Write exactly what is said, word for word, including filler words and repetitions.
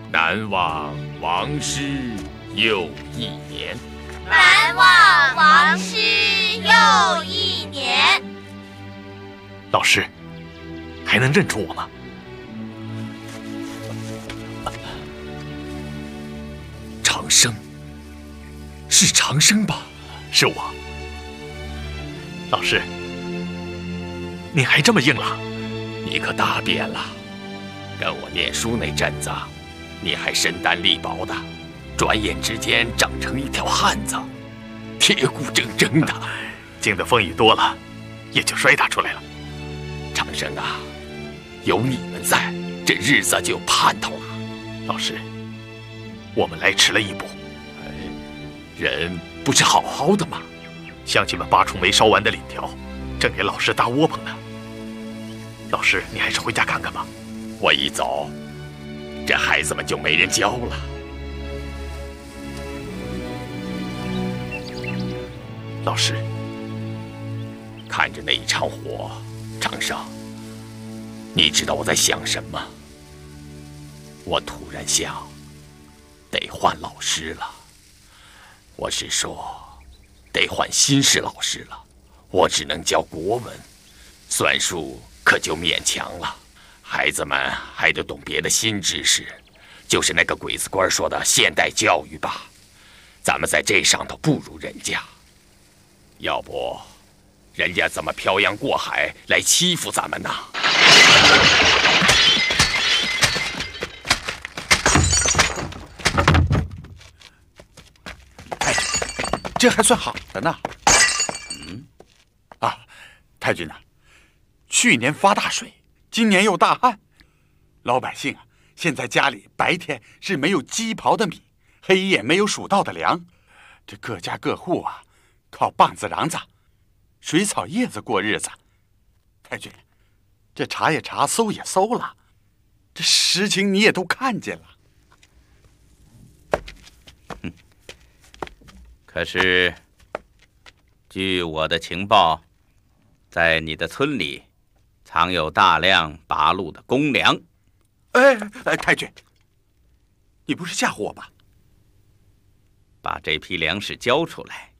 难忘王师又一年。 难忘王师又一年。 老师，还能认出我吗？ 长生，是长生吧？ 是我。老师，你还这么硬朗？ 你可大变了。跟我念书那阵子，你还身单力薄的，转眼之间长成一条汉子，铁骨铮铮的。 经的风雨多了，也就摔打出来了。 长生啊，有你们在，这日子就有盼头了。 老师，我们来迟了一步。 人不是好好的吗？ 乡亲们拔出没烧完的领条，正给老师搭窝棚呢。老师，你还是回家看看吧。 我一走，这孩子们就没人教了。 老师， 看着那一场火，长生，你知道我在想什么？我突然想，得换老师了。我是说，得换新式老师了。我只能教国文，算术可就勉强了。孩子们还得懂别的新知识，就是那个鬼子官说的现代教育吧。咱们在这上头不如人家，要不，人家怎么漂洋过海来欺负咱们呢？ 哎，这还算好的呢。嗯，啊，太君呐，去年发大水，今年又大旱，老百姓啊，现在家里白天是没有鸡刨的米，黑夜没有数到的粮，这各家各户啊，靠棒子瓤子、水草叶子过日子。太君，这查也查，搜也搜了，这实情你也都看见了。 嗯，可是，据我的情报，在你的村里藏有大量八路的公粮。 哎哎，太君，你不是吓唬我吧？ 把这批粮食交出来，